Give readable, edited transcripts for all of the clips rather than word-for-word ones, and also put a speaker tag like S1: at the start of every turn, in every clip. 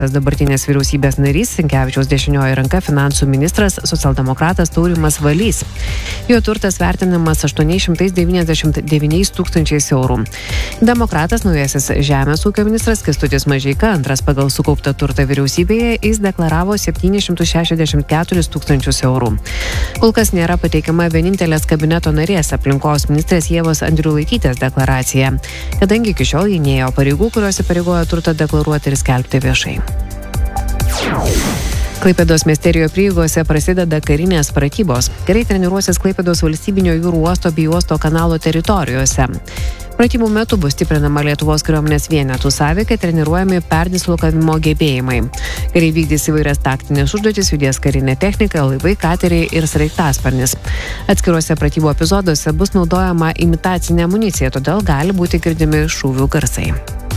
S1: Dabartinės vyriausybės narys, Sinkevičiaus dešinioji ranka, finansų ministras, socialdemokratas Taurimas Valys. Jo turtas vertinamas 899 tūkstančiais eurų. Demokratas naujasis žemės ūkio ministras Kęstutis Mažeika, antras pagal sukauptą turtą vyriausybėje, jis deklaravo 764 tūkstančius eurų. Kol kas nėra pateikiama vienintelės kabineto narės aplinkos ministrės Ievos Andriulaitytės deklaracija, kadangi iki šiol ji nėjo pareigų, kurios įpareigojo turtą deklaruoti ir skelbti viešai. Klaipėdos miesterijoje prieigose prasideda karinės pratybos. Kariai treniruosis Klaipėdos valstybinio jūrų uosto bei uosto kanalo teritorijose. Pratybų metu bus stiprinama Lietuvos kariuomenės vienetų sąveika, treniruojami perdislokavimo gebėjimai. Kariai vykdys įvairias taktinės užduotis, judės karinė technika, laivai, kateriai ir sraigtasparnis. Atskiruose pratybų epizoduose bus naudojama imitacinė amunicija, todėl gali būti girdimi šūvių garsai.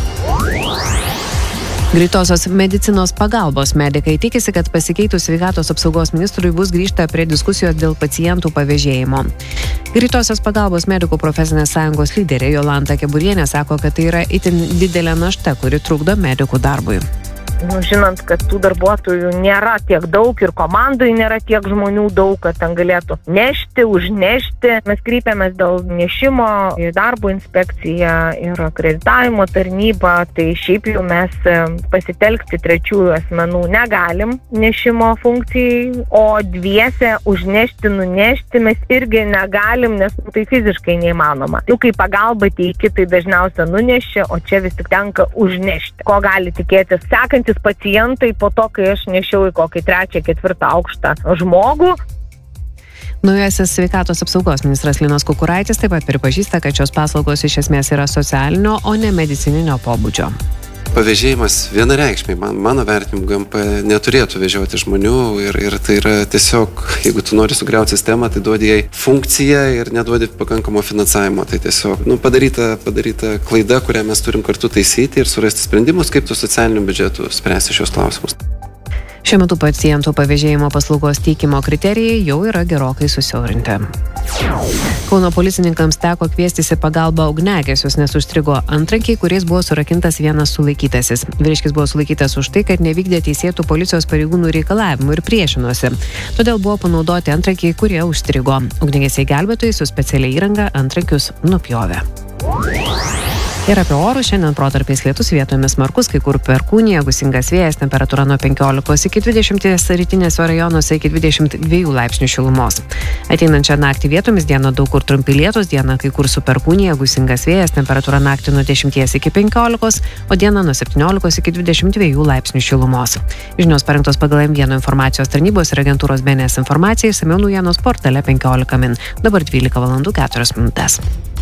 S1: Greitosios medicinos pagalbos medikai tikisi, kad pasikeitus sveikatos apsaugos ministrui bus grįžta prie diskusijos dėl pacientų pavėžėjimo. Greitosios pagalbos medikų profesinės sąjungos lyderė Jolanta Keburienė sako, kad tai yra itin didelė našta, kuri trukdo medikų darbui.
S2: Žinant, kad tų darbuotojų nėra tiek daug ir komandai nėra tiek žmonių daug, kad ten galėtų nešti, užnešti. Mes kreipiamės dėl nešimo į darbo inspekciją ir akreditavimo tarnybą, tai šiaip jau mes pasitelkti trečiųjų asmenų negalim nešimo funkcijai, o dviese užnešti, nunešti mes irgi negalim, nes tai fiziškai neįmanoma. Jau kai pagalba teiki, tai dažniausia nunešia, o čia vis tik tenka užnešti. Ko gali tikėtis sekantis pacientai po to, kai aš nešiau į kokį 3-4 aukštą žmogų.
S1: Naujasis sveikatos apsaugos ministras Linas Kukuraitis taip pat pripažįsta, kad šios paslaugos iš esmės yra socialinio, o ne medicininio pobūdžio.
S3: Pavėžėjimas vienareikšmiai, mano vertinimu, GMP neturėtų vežioti žmonių ir tai yra tiesiog, jeigu tu nori sugriauti sistemą, tai duodi jai funkciją ir neduodi pakankamo finansavimo. Tai tiesiog padaryta klaida, kurią mes turim kartu taisyti ir surasti sprendimus, kaip tu socialiniu biudžetu spręsti šios klausimus.
S1: Šiuo metu pacientų pavėžėjimo paslaugos teikimo kriterijai jau yra gerokai susiaurinti. Kauno policininkams teko kviestis į pagalbą ugniagesius, nes užstrigo antrankiai, kuriais buvo surakintas vienas sulaikytasis. Vyriškis buvo sulaikytas už tai, kad nevykdė teisėtų policijos pareigūnų reikalavimų ir priešinosi. Todėl buvo panaudoti antrankiai, kurie užstrigo. Ugniagesiai gelbėtojai su specialia įranga antrankius nupjovė. Ir apie orus šiandien protarpiais lietus, vietomis smarkus, kai kur perkūnija, gūsingas vėjas, temperatūra nuo 15 iki 20, rytinėse rajonuose iki 22 laipsnių šilumos. Ateinančią naktį vietomis dieną daug kur trumpi lietūs, dieną kai kur su perkūnija, gūsingas vėjas, temperatūra naktį nuo 10 iki 15, o dieną nuo 17 iki 22 laipsnių šilumos. Žinios parengtos pagal M1 informacijos tarnybos ir agentūros BNS informacija, išsamiau naujienos portale 15 min. Dabar 12:04 min.